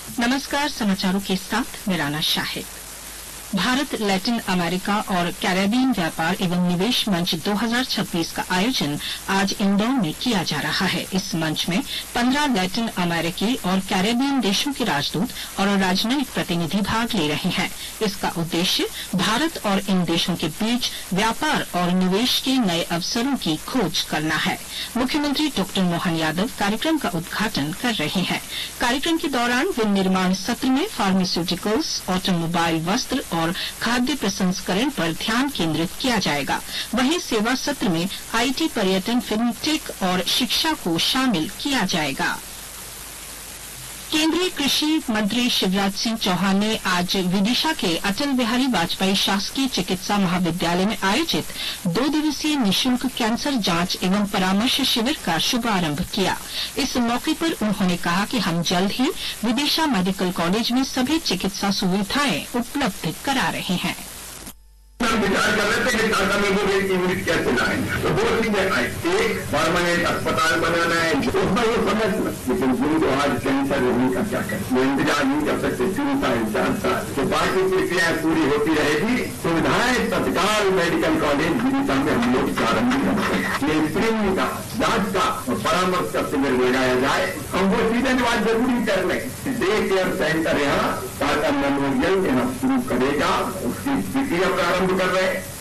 नमस्कार, समाचारों के साथ मिराना शाहिद। भारत लैटिन अमेरिका और कैरेबियन व्यापार एवं निवेश मंच 2026 का आयोजन आज इंदौर में किया जा रहा है। इस मंच में 15 लैटिन अमेरिकी और कैरेबियन देशों के राजदूत और राजनयिक प्रतिनिधि भाग ले रहे हैं। इसका उद्देश्य भारत और इन देशों के बीच व्यापार और निवेश के नए अवसरों की खोज करना है। मुख्यमंत्री डॉ. मोहन यादव कार्यक्रम का उद्घाटन कर रहे हैं। कार्यक्रम के दौरान विनिर्माण सत्र में फार्मास्यूटिकल्स, ऑटोमोबाइल, वस्त्र और खाद्य प्रसंस्करण पर ध्यान केंद्रित किया जाएगा। वहीं सेवा सत्र में आईटी, पर्यटन, फिनटेक और शिक्षा को शामिल किया जाएगा। केंद्रीय कृषि मंत्री शिवराज सिंह चौहान ने आज विदिशा के अटल बिहारी वाजपेयी शासकीय चिकित्सा महाविद्यालय में आयोजित 2 दिवसीय निःशुल्क कैंसर जांच एवं परामर्श शिविर का शुभारंभ किया। इस मौके पर उन्होंने कहा कि हम जल्द ही विदिशा मेडिकल कॉलेज में सभी चिकित्सा सुविधाएं उपलब्ध करा रहे हैं। हम विचार कर रहे थे कि ढाका में वो एक यूनिट कैसे लाएं, तो 2 चीजें आई। एक, परमानेंट अस्पताल बनाना है, उसमें वो समझ, लेकिन जिनको आज कैंसर होने का क्या करें, वो इंतजार नहीं कर सकते 3 साल 4 साल, तो बाकी प्रक्रियाएं पूरी होती रहेगी। सुविधाएं तत्काल मेडिकल कॉलेज विदिशा में हम लोग प्रारंभ करते हैं। ये स्क्रीनिंग का, जांच का और परामर्श का शिविर लगाया जाए। हम वो चीजें जो आज जरूरी कर लें, डे केयर सेंटर यहाँ टाटा मेमोरियल यहाँ शुरू करेगा, उसकी प्रक्रिया प्रारंभ कर रहे हैं।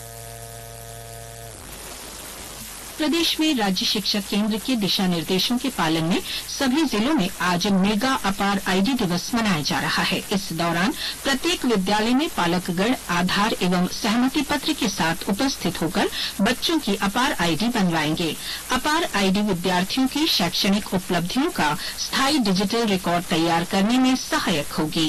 प्रदेश में राज्य शिक्षा केंद्र के दिशा निर्देशों के पालन में सभी जिलों में आज मेगा अपार आईडी दिवस मनाया जा रहा है। इस दौरान प्रत्येक विद्यालय में पालकगण आधार एवं सहमति पत्र के साथ उपस्थित होकर बच्चों की अपार आईडी बनवाएंगे। अपार आईडी विद्यार्थियों की शैक्षणिक उपलब्धियों का स्थायी डिजिटल रिकॉर्ड तैयार करने में सहायक होगी।